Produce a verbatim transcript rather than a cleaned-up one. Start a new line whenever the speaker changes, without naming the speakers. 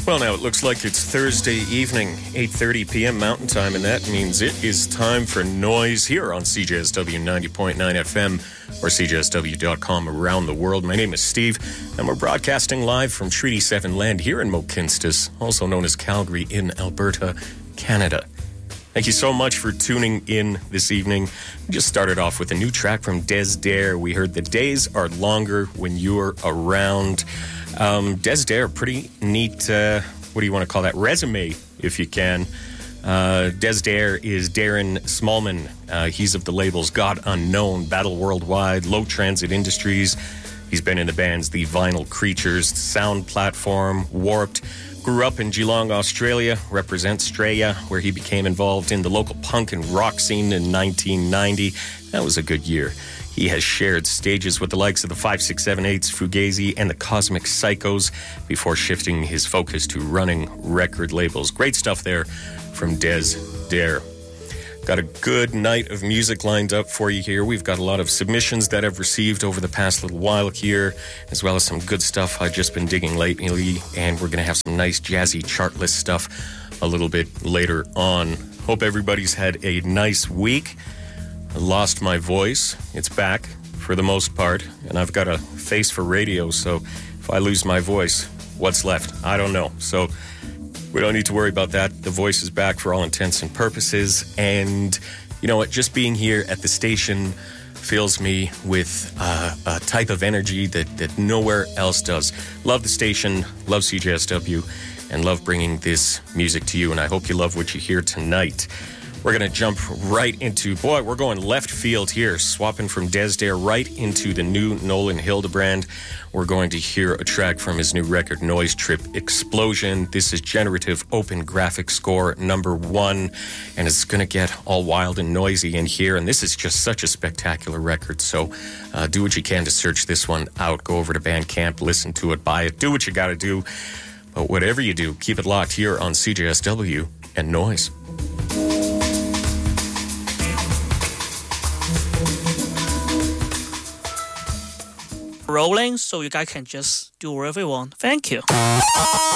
Well, now it looks like it's Thursday evening, eight thirty p.m. Mountain Time, and that means it is time for Noise here on C J S W ninety point nine F M or C J S W dot com around the world. My name is Steve, and we're broadcasting live from Treaty seven land here in Mohkinstsis, also known as Calgary in Alberta, Canada. Thank you so much for tuning in this evening. We just started off with a new track from Des Dare. We heard The Days Are Longer When You're Around. Um, Des Dare, pretty neat, uh, what do you want to call that, resume, if you can. Uh, Des Dare is Darren Smallman. Uh, he's of the labels God Unknown, Battle Worldwide, Low Transit Industries. He's been in the bands The Vinyl Creatures, Sound Platform, Warped. Grew up in Geelong, Australia, represents Straya, where he became involved in the local punk and rock scene in nineteen ninety. That was a good year. He has shared stages with the likes of the five six seven eights, Fugazi, and the Cosmic Psychos before shifting his focus to running record labels. Great stuff there from Des Dare. Got a good night of music lined up for you here. We've got a lot of submissions that I've received over the past little while here, as well as some good stuff I've just been digging lately, and we're going to have some nice jazzy chart list stuff a little bit later on. Hope everybody's had a nice week. I lost my voice. It's back for the most part, and I've got a face for radio, so if I lose my voice, what's left? I don't know. So we don't need to worry about that. The voice is back for all intents and purposes, and you know what? Just being here at the station fills me with uh, a type of energy that, that nowhere else does. Love the station, love C J S W, and love bringing this music to you, and I hope you love what you hear tonight. We're going to jump right into, boy, we're going left field here, swapping from Des Dare right into the new Nolan Hildebrand. We're going to hear a track from his new record, Noise Trip Explosion. This is Generative Open Graphic Score number one, and it's going to get all wild and noisy in here, and this is just such a spectacular record, so uh, do what you can to search this one out. Go over to Bandcamp, listen to it, buy it, do what you got to do, but whatever you do, keep it locked here on C J S W and Noise.
Rolling, so you guys can just do whatever you want. Thank you.